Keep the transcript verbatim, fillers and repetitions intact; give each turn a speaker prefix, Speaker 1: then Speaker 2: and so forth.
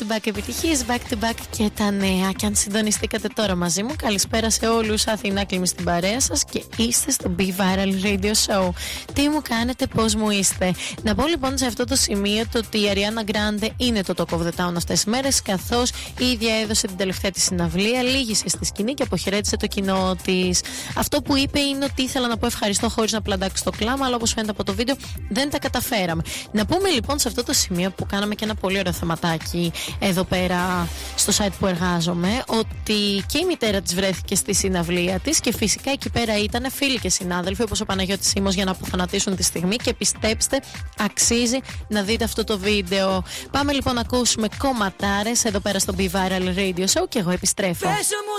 Speaker 1: to back επιτυχίες, back to back και τα νέα. Και αν συντονιστήκατε τώρα μαζί μου, καλησπέρα σε όλους. Αθηνά Κλίμη στην παρέα σας και είστε στο Be Viral Radio Show. Τι μου κάνετε, πώς μου είστε? Να πω λοιπόν σε αυτό το σημείο το ότι η Ariana Grande είναι το Talk of the Town αυτές τις μέρες, καθώς η ίδια έδωσε την τελευταία της συναυλία, λύγησε στη σκηνή και αποχαιρέτησε το κοινό της. Αυτό που είπε είναι ότι ήθελα να πω ευχαριστώ χωρίς να πλαντάξει το κλάμα, αλλά όπως φαίνεται από το βίντεο δεν τα καταφέραμε. Να πούμε λοιπόν σε αυτό το σημείο που κάναμε και ένα πολύ ωραίο θεματάκι εδώ πέρα στο site που εργάζομαι, ότι και η μητέρα της βρέθηκε στη συναυλία της και φυσικά εκεί πέρα ήταν φίλοι και συνάδελφοι όπως ο Παναγιώτης Σίμος για να αποθανατήσουν τη στιγμή και πιστέψτε, αξίζει να δείτε αυτό το βίντεο. Πάμε λοιπόν να ακούσουμε κομματάρες εδώ πέρα στο Be Viral Radio Show και εγώ επιστρέφω.